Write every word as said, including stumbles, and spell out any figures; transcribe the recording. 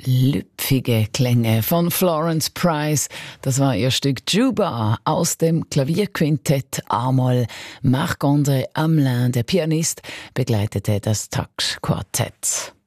Lüpfige Klänge von Florence Price. Das war ihr Stück Juba aus dem Klavierquintett A-Moll. Marc-André Hamelin, der Pianist, begleitete das Taktquartett.